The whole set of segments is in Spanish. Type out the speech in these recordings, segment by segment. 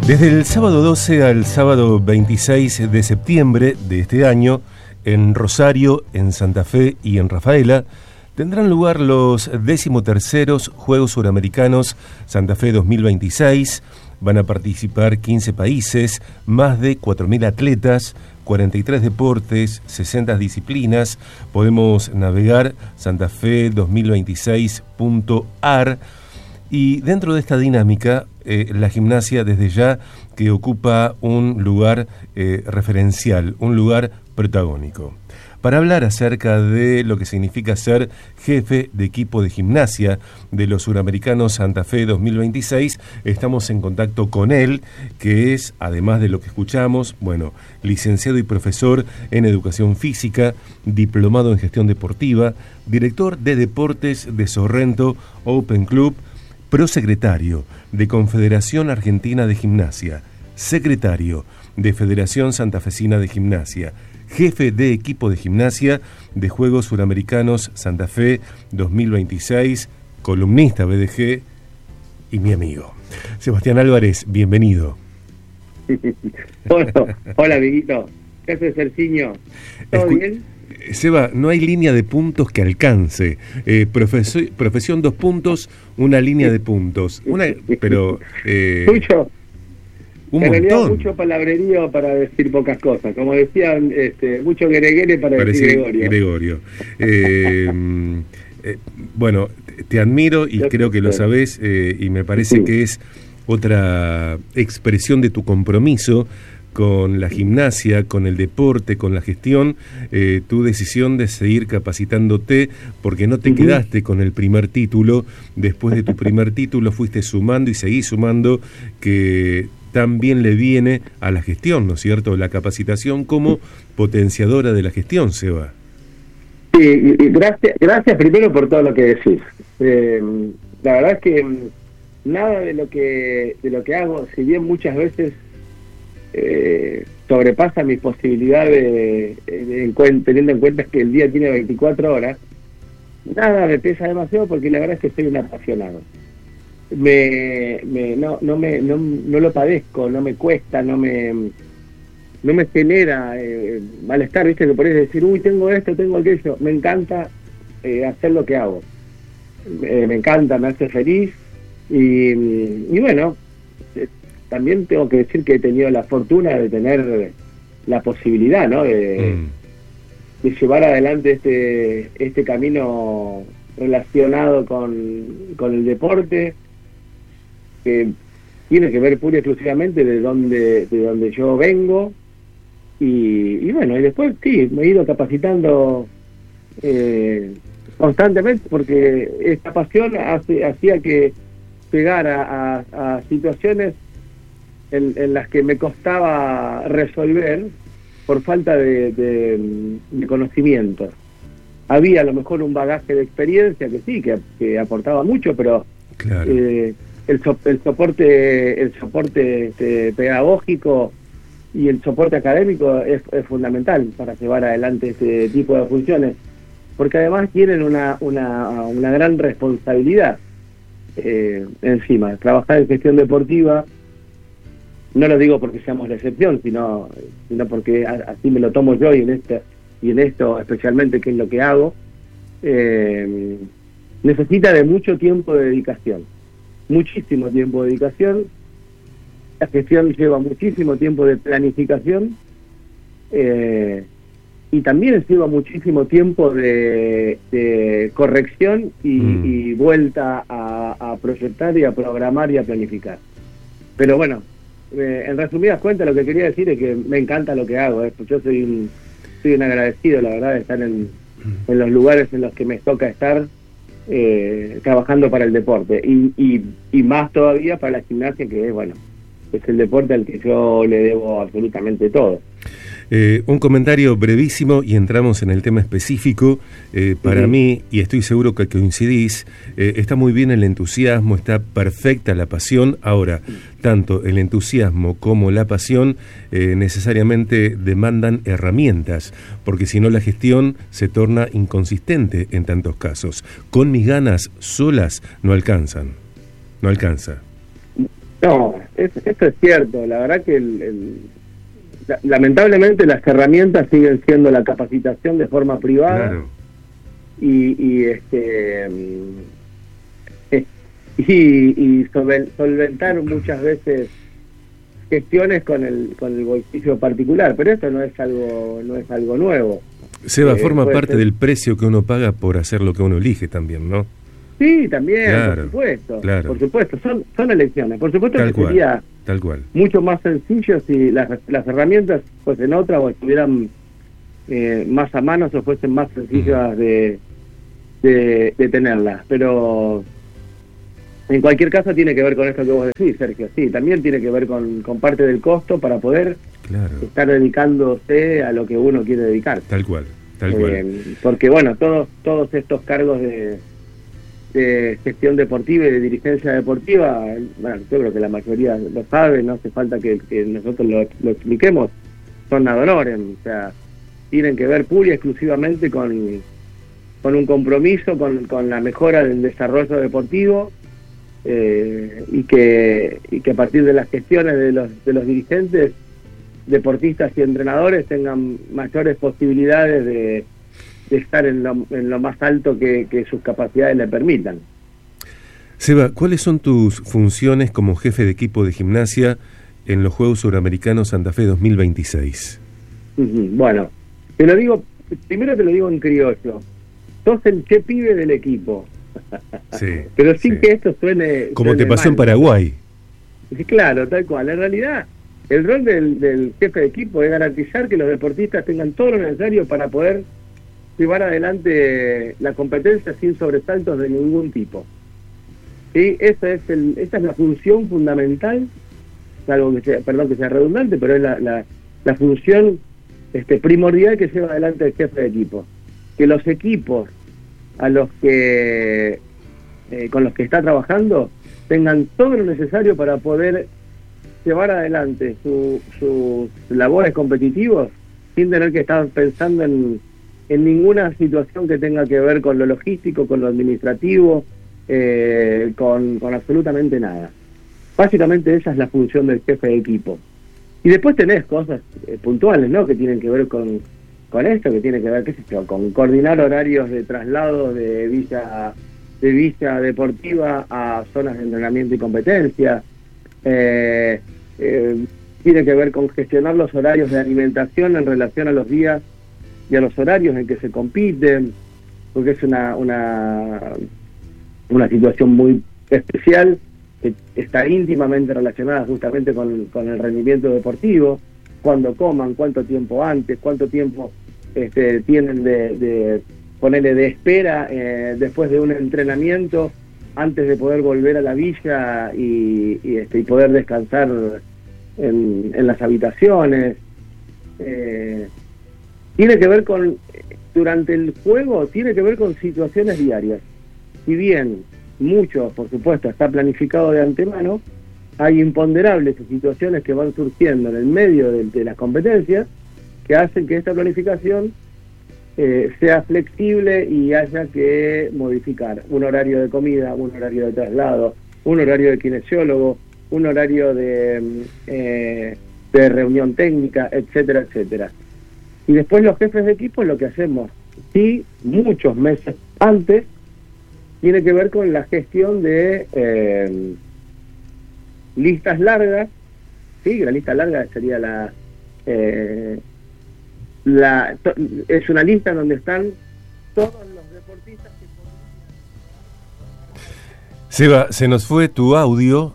Desde el sábado 12 al sábado 26 de septiembre de este año, en Rosario, en Santa Fe y en Rafaela, tendrán lugar los 13º Juegos Suramericanos Santa Fe 2026. Van a participar 15 países, más de 4.000 atletas, 43 deportes, 60 disciplinas. Podemos navegar santafe2026.ar. Y dentro de esta dinámica, la gimnasia desde ya que ocupa un lugar referencial, un lugar protagónico. Para hablar acerca de lo que significa ser jefe de equipo de gimnasia de los Suramericanos Santa Fe 2026, estamos en contacto con él, que es, además de lo que escuchamos, licenciado y profesor en Educación Física, diplomado en Gestión Deportiva, director de Deportes de Sorrento Open Club, prosecretario de Confederación Argentina de Gimnasia, secretario de Federación Santafesina de Gimnasia, jefe de equipo de gimnasia de Juegos Suramericanos Santa Fe 2026, columnista BDG y mi amigo. Sebastián Álvarez, bienvenido. Hola, amiguito. ¿Qué haces, Sergiño? ¿Todo bien? Seba, no hay línea de puntos que alcance. Profesión 2 puntos, una línea de puntos. Pero mucho. Un en realidad montón. Mucho palabrerío para decir pocas cosas. Como decían, mucho guereguere para decir Gregorio. Te admiro y creo que lo sabés, y me parece que es otra expresión de tu compromiso con la gimnasia, con el deporte, con la gestión, tu decisión de seguir capacitándote, porque no te quedaste con el primer título. Después de tu primer título fuiste sumando y seguís sumando, que también le viene a la gestión, ¿no es cierto? La capacitación como potenciadora de la gestión, Seba. Sí, y gracias primero por todo lo que decís. La verdad es que nada de lo que hago, si bien muchas veces sobrepasa mis posibilidades teniendo en cuenta que el día tiene 24 horas, nada me pesa demasiado porque la verdad es que soy un apasionado. No lo padezco, no me cuesta, no me genera malestar, ¿viste? Que por eso decir, tengo esto, tengo aquello. Me encanta hacer lo que hago. Me encanta, me hace feliz. Y bueno, también tengo que decir que he tenido la fortuna de tener la posibilidad, ¿no? De llevar adelante este camino relacionado con el deporte, que tiene que ver pura y exclusivamente de donde yo vengo. Y después sí, me he ido capacitando constantemente, porque esta pasión hacía que llegara a situaciones en las que me costaba resolver por falta de conocimiento. Había a lo mejor un bagaje de experiencia que sí, que aportaba mucho, pero claro. El soporte pedagógico y el soporte académico es fundamental para llevar adelante este tipo de funciones, porque además tienen una gran responsabilidad encima. Trabajar en gestión deportiva, no lo digo porque seamos la excepción, sino porque así me lo tomo yo, y en esto especialmente, que es lo que hago, necesita de mucho tiempo de dedicación, muchísimo tiempo de dedicación. La gestión lleva muchísimo tiempo de planificación, y también lleva muchísimo tiempo de corrección y vuelta a proyectar y a programar y a planificar. Pero bueno, en resumidas cuentas, lo que quería decir es que me encanta lo que hago. Yo soy un agradecido, la verdad, de estar en los lugares en los que me toca estar, trabajando para el deporte, y más todavía para la gimnasia, que es el deporte al que yo le debo absolutamente todo. Un comentario brevísimo y entramos en el tema específico. Para mí, y estoy seguro que coincidís, está muy bien el entusiasmo, está perfecta la pasión. Ahora, tanto el entusiasmo como la pasión necesariamente demandan herramientas, porque si no la gestión se torna inconsistente en tantos casos. Con mis ganas solas no alcanza. No, esto es cierto. La verdad que lamentablemente las herramientas siguen siendo la capacitación de forma privada. Claro. Y solventar muchas veces gestiones con el bolsillo particular, pero esto no es algo nuevo. Seba, forma parte ser del precio que uno paga por hacer lo que uno elige también, ¿no? Sí, también, Claro, por supuesto, claro. por supuesto, son elecciones. Por supuesto Tal que cual, sería tal cual. mucho más sencillo si las herramientas fuesen otras o estuvieran más a mano o fuesen más sencillas de tenerlas, pero en cualquier caso tiene que ver con esto que vos decís, Sergio. Sí, también tiene que ver con parte del costo para poder Claro. estar dedicándose a lo que uno quiere dedicar. Tal cual, tal cual. Porque bueno, todos estos cargos de gestión deportiva y de dirigencia deportiva, bueno, yo creo que la mayoría lo sabe, no hace falta que nosotros lo expliquemos, son ad honorem, o sea, tienen que ver pura y exclusivamente con un compromiso, con la mejora del desarrollo deportivo, y que a partir de las gestiones de los dirigentes, deportistas y entrenadores tengan mayores posibilidades de estar en lo más alto que sus capacidades le permitan. Seba, ¿cuáles son tus funciones como jefe de equipo de gimnasia en los Juegos Suramericanos Santa Fe 2026? Bueno, primero te lo digo en criollo. Sos el che pibe del equipo. Sí, pero sin sí. que esto suene... Como suene te pasó mal. en Paraguay. Sí, claro, tal cual. En realidad, el rol del jefe de equipo es garantizar que los deportistas tengan todo lo necesario para poder llevar adelante la competencia sin sobresaltos de ningún tipo. ¿Sí? Esa es la función fundamental, salvo que sea redundante, pero es la función primordial que lleva adelante el jefe de equipo. Que los equipos a los que con los que está trabajando tengan todo lo necesario para poder llevar adelante sus labores competitivos sin tener que estar pensando en ninguna situación que tenga que ver con lo logístico, con lo administrativo, con absolutamente nada. Básicamente esa es la función del jefe de equipo. Y después tenés cosas puntuales, ¿no?, que tienen que ver con esto, que tiene que ver, qué sé yo, con coordinar horarios de traslado de villa deportiva a zonas de entrenamiento y competencia. Tiene que ver con gestionar los horarios de alimentación en relación a los días y a los horarios en que se compiten, porque es una situación muy especial que está íntimamente relacionada justamente con el rendimiento deportivo. Cuándo coman, cuánto tiempo antes, cuánto tiempo tienen de ponerle de espera después de un entrenamiento antes de poder volver a la villa y poder descansar en las habitaciones. Tiene que ver durante el juego, tiene que ver con situaciones diarias. Si bien mucho, por supuesto, está planificado de antemano, hay imponderables situaciones que van surgiendo en el medio de las competencias que hacen que esta planificación sea flexible y haya que modificar un horario de comida, un horario de traslado, un horario de kinesiólogo, un horario de reunión técnica, etcétera, etcétera. Y después los jefes de equipo lo que hacemos, sí, muchos meses antes, tiene que ver con la gestión de listas largas. Sí, la lista larga sería es una lista donde están todos los deportistas que Seba, se nos fue tu audio.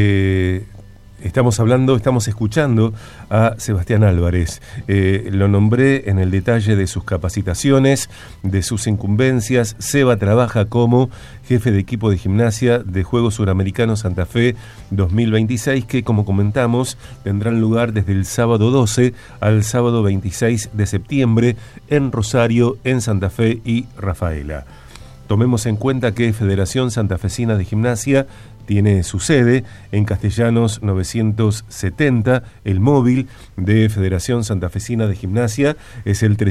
Estamos escuchando a Sebastián Álvarez. Lo nombré en el detalle de sus capacitaciones, de sus incumbencias. Seba trabaja como jefe de equipo de gimnasia de Juegos Suramericanos Santa Fe 2026, que, como comentamos, tendrán lugar desde el sábado 12 al sábado 26 de septiembre en Rosario, en Santa Fe y Rafaela. Tomemos en cuenta que Federación Santafesina de Gimnasia tiene su sede en Castellanos 970. El móvil de Federación Santafesina de Gimnasia es el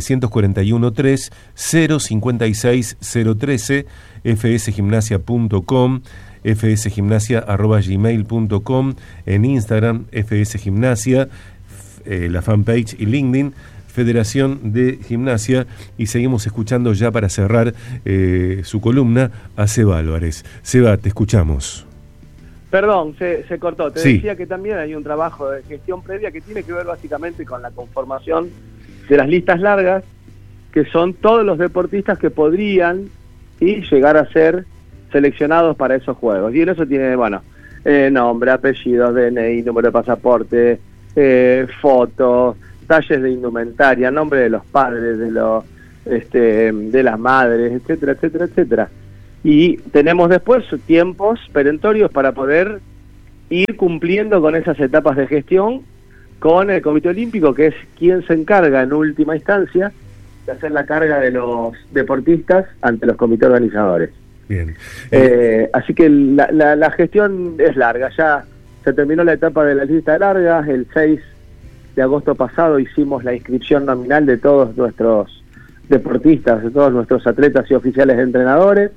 341-3 056 013, fsgimnasia.com. fsgimnasia@gmail.com, en Instagram, fsgimnasia, la fanpage y LinkedIn, Federación de Gimnasia, y seguimos escuchando ya para cerrar su columna a Seba Álvarez. Seba, te escuchamos. Perdón, se cortó. Te Sí. decía que también hay un trabajo de gestión previa que tiene que ver básicamente con la conformación de las listas largas, que son todos los deportistas que podrían llegar a ser seleccionados para esos juegos. Y en eso tiene, nombre, apellidos, DNI, número de pasaporte, fotos, talles de indumentaria, nombre de los padres, de las madres, etcétera, etcétera, etcétera. Y tenemos después tiempos perentorios para poder ir cumpliendo con esas etapas de gestión con el Comité Olímpico, que es quien se encarga en última instancia de hacer la carga de los deportistas ante los comités organizadores. Bien. Así que la gestión es larga. Ya se terminó la etapa de la lista larga. El 6 de agosto pasado hicimos la inscripción nominal de todos nuestros deportistas, de todos nuestros atletas y oficiales de entrenadores.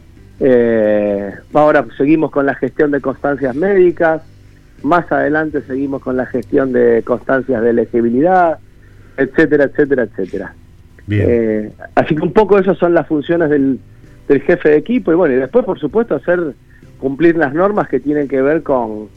Ahora seguimos con la gestión de constancias médicas, más adelante seguimos con la gestión de constancias de elegibilidad, etcétera, etcétera, etcétera. Bien. Así que un poco esas son las funciones del jefe de equipo, y bueno, y después por supuesto cumplir las normas que tienen que ver con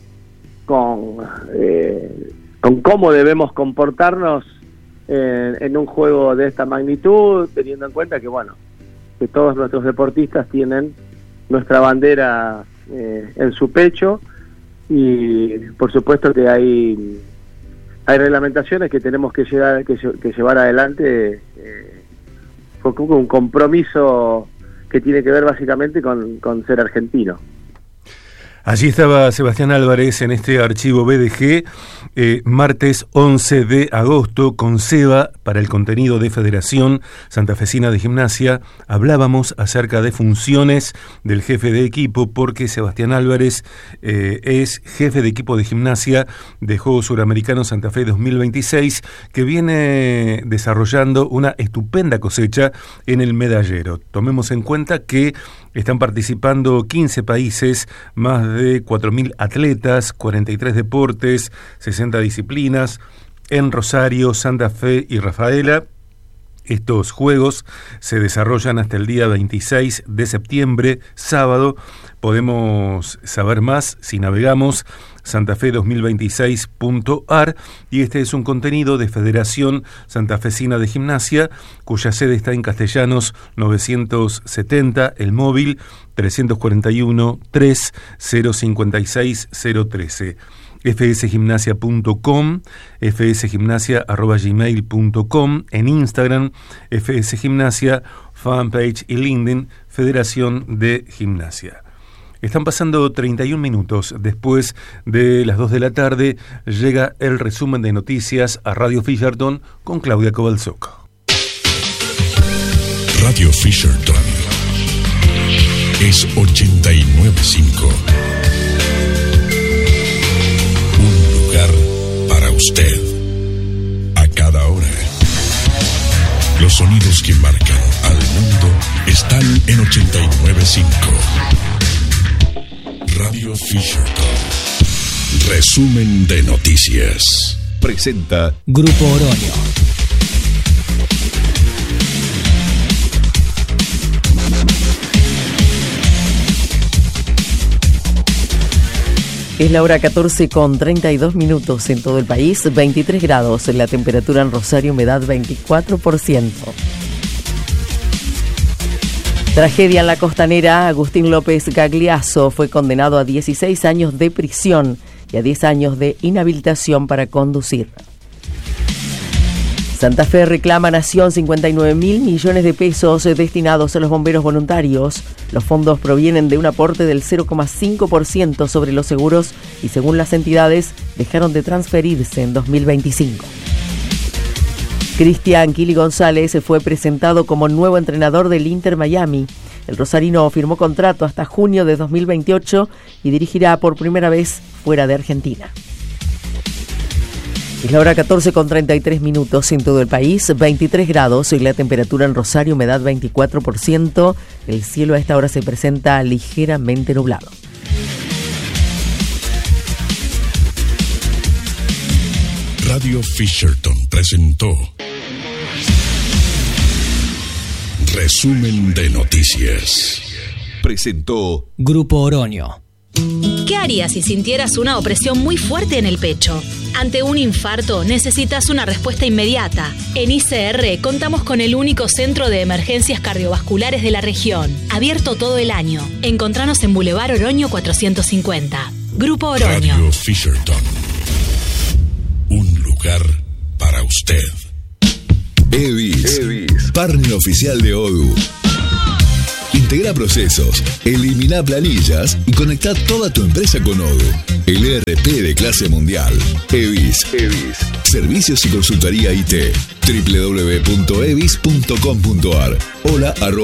cómo debemos comportarnos en un juego de esta magnitud, teniendo en cuenta que que todos nuestros deportistas tienen nuestra bandera en su pecho, y por supuesto que hay reglamentaciones que tenemos que llevar adelante, con un compromiso que tiene que ver básicamente con ser argentino. Allí estaba Sebastián Álvarez en este archivo BDG, martes 11 de agosto, con Seba para el contenido de Federación Santafesina de Gimnasia. Hablábamos acerca de funciones del jefe de equipo, porque Sebastián Álvarez es jefe de equipo de gimnasia de Juegos Suramericanos Santa Fe 2026, que viene desarrollando una estupenda cosecha en el medallero. Tomemos en cuenta que están participando 15 países, más de 4.000 atletas, 43 deportes, 60 disciplinas, en Rosario, Santa Fe y Rafaela. Estos juegos se desarrollan hasta el día 26 de septiembre, sábado. Podemos saber más si navegamos santafe2026.ar, y este es un contenido de Federación Santafesina de Gimnasia, cuya sede está en Castellanos 970, el móvil 341-3056-013. fsgimnasia.com, fsgimnasia@gmail.com, en Instagram, fsgimnasia, fanpage y LinkedIn, Federación de Gimnasia. Están pasando 31 minutos después de las 2 de la tarde. Llega el resumen de noticias a Radio Fisherton con Claudia Kovalzuk. Radio Fisherton es 89.5. Un lugar para usted. A cada hora. Los sonidos que marcan al mundo están en 89.5. Radio Fisherton. Resumen de noticias. Presenta Grupo Oroño. Es la hora 14:32 en todo el país, 23 grados en la temperatura en Rosario, humedad 24%. Tragedia en la Costanera. Agustín López Gagliasso fue condenado a 16 años de prisión y a 10 años de inhabilitación para conducir. Santa Fe reclama a Nación 59.000 millones de pesos destinados a los bomberos voluntarios. Los fondos provienen de un aporte del 0,5% sobre los seguros y, según las entidades, dejaron de transferirse en 2025. Cristian Kili González fue presentado como nuevo entrenador del Inter Miami. El rosarino firmó contrato hasta junio de 2028 y dirigirá por primera vez fuera de Argentina. Es la hora 14:33 en todo el país, 23 grados y la temperatura en Rosario, humedad 24%. El cielo a esta hora se presenta ligeramente nublado. Radio Fisherton presentó Resumen de Noticias. Presentó Grupo Oroño. ¿Qué harías si sintieras una opresión muy fuerte en el pecho? Ante un infarto necesitas una respuesta inmediata. En ICR contamos con el único centro de emergencias cardiovasculares de la región, abierto todo el año. Encontranos en Boulevard Oroño 450. Grupo Oroño. Radio Fisherton. Un lugar para usted. EVIS, partner oficial de Odoo. Integra procesos, elimina planillas y conecta toda tu empresa con Odoo, el ERP de clase mundial. EVIS. Servicios y consultoría IT. www.evis.com.ar. Hola